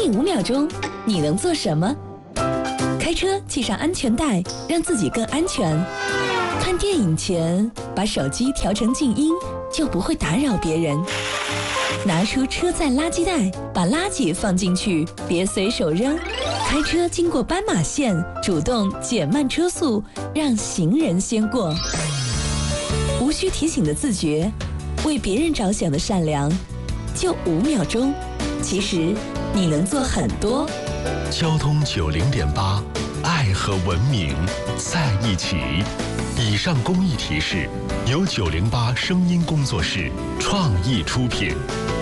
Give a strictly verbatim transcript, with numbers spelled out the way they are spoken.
五秒钟，你能做什么？开车系上安全带，让自己更安全。看电影前，把手机调成静音，就不会打扰别人。拿出车载垃圾袋，把垃圾放进去，别随手扔。开车经过斑马线，主动减慢车速，让行人先过。无需提醒的自觉，为别人着想的善良，就五秒钟。其实你能做很多。 交通九零点八，爱和文明在一起。以上公益提示由九零八声音工作室创意出品。